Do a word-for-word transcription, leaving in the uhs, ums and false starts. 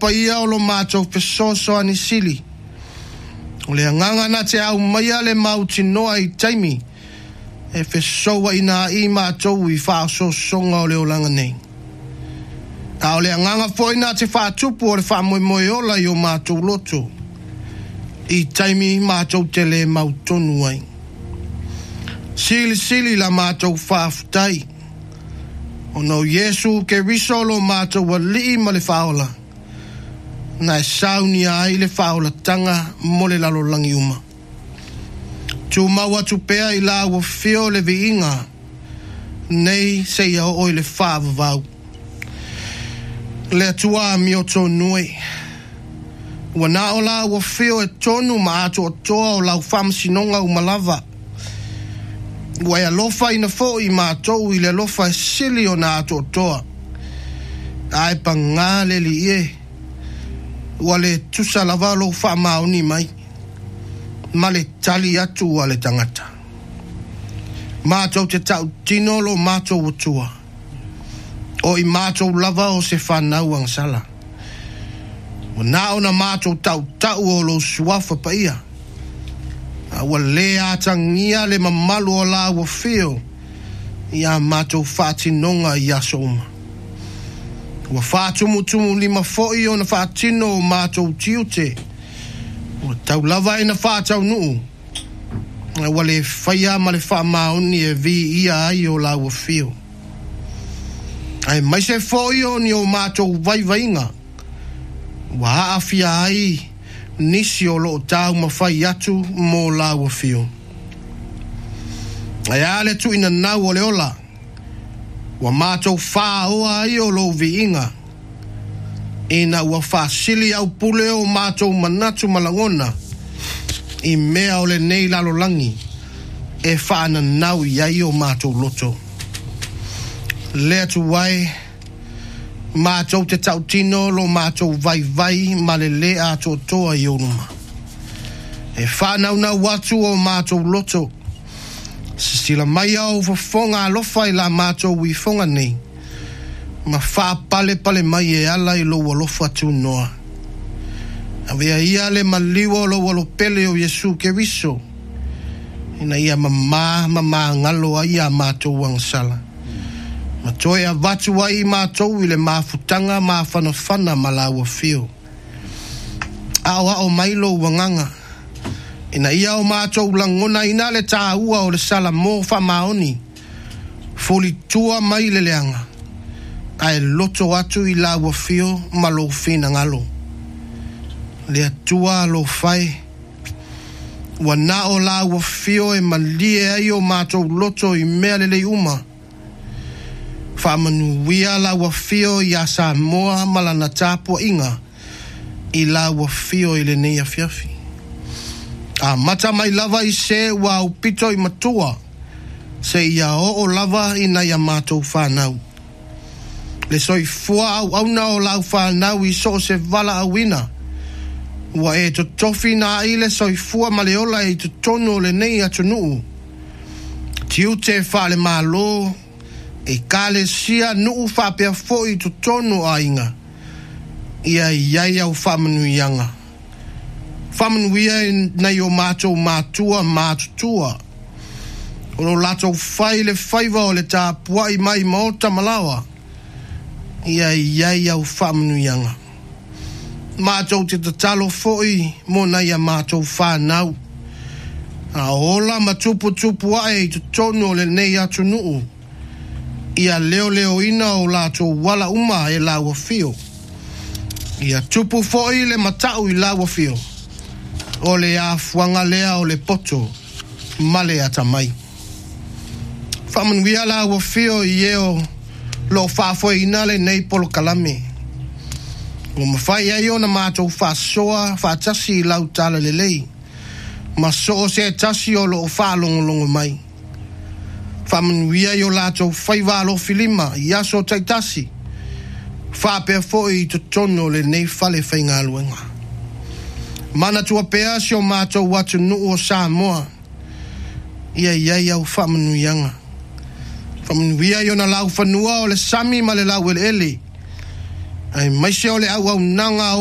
paia o lo mātou pesoso ani sili. O le anganga na te au maia le mauti noa i taimi. E fesoa ina i mātou i whaaso songa o le olanga nei. A o le anganga foi na te whaatupu o le whaamoe moe ola i o mātou loto. I taimi mātou te le mautonu ai. Sili sili la mātou whaafutai. O no Yesu ke risolo mātou wa lii ma le whaola. Na e sauni ai le whaola tanga mo le lalo langi uma. Tu maua tu pea i la wa fio le viinga. Nei se ia o i le whaava vau. Le atua mi o tō nui. Wa na o la wa fio e tonu ma ato o toa o lau whamsinonga u malava. Wa ia lofa ina fo i mātou i le lofa e sili o na ato o toa. Ai pa ngā le li e. Wa le tusa lava lo wha maoni mai. Ma le tali atu wa le tangata. Mātou te tau tino lo mātou utua. O i mātou lava o se whanau ang sala. Wa na o na mātou tau tau o lo suafa pa ia. Wa le atangia le mamalu o la wa fio. Ia mātou whātinonga i asoma. Wa whātumu tumu lima foi o na whātino o mātou tiute. Wa tau lava e na whātau nuu. Wa le whaia ma le whamaoni e vi ia ai o la wa fio. Ai mai se foi o ni o mātou vai vainga. Wa haafia ai nisi o lo tau ma whai atu mo la wa fio. Ai ale tu ina nau o le ola. Wa mātou wha oa ai o lo vi inga. Ina ua wha sili au pule o mātou manatu malangona. I mea o le nei lalo langi. E wha ana nau i ai o mātou loto. Lea tu wai. Mātou te tautino lo mātou vai vai ma le le a to toa i onuma. E whanau na watu o mātou loto. Sila mai au fonga alofa i la mātou i fonga nei. Ma wha pale pale mai e ala i lo walofa tu noa. Avea ia le maliwa lo walo pele o Yesu ke riso. Ina ia mama mama ngalo a ia mātou ang sala. Ma toi a watu wa i mātou i le mafutanga ma whanawhana ma la ua fio. Awa o mailo wanganga. Ina ia o mātou langona ina le tā ua o le sala mō whamaoni. Foli tua mai le leanga. Ai loto atu i la ua fio ma lo fina ngalo. Le atua lo fai. Wa na o la ua fio e malie ai o mātou loto i mea le le uma. Whamanu wia la ua fio i a Samoa malana tāpua inga. I la ua fio i le neia fiafi. A mata mai lava i se wa upito i matua. Se ia o o lava i na ia mātou whanau. Le soi fua au au na o lau whanau i so se vala awina. Wa e to tofi na i le soi fua maleola i to tono le nei atu nuu. Tiu te whale malo. E kale sia nuu whapea fo i to tono a inga. Ia iai au whamanu ianga. Whamanuia nei o mātou mātua mātutua. O lo lato whai le whaiva o le tā puai mai maota malawa. Ia iai au whamanuianga. Mātou te tatalo foi mo nei a mātou whanau. A ola matupu tupu ae i te tono le nei atu nuu. Ia leo leo ina o lato wala uma e lawa fio. Ia tupu foi le matau i lawa fio. O le a fuanga lea o le poto male ata mai. Whamanuia la ua fio i eo lo whaafoe inale nei polo kalame. O mawhai ai o na mātou whaasoa whaatasi i lau tala le lei. Ma so se tasi o lo whaalongolongo mai. Whamanuia i o latou whaiva lo filima i aso taitasi. Whaapea foe i to tono le nei whale whainga aluenga. Mana tua pea si o mātou watu nuu o Samoa. Ia iai au whamanuianga. Whamanuia i o na lau whanua o le sami ma le lau ele ele. ai mai se ole au au nanga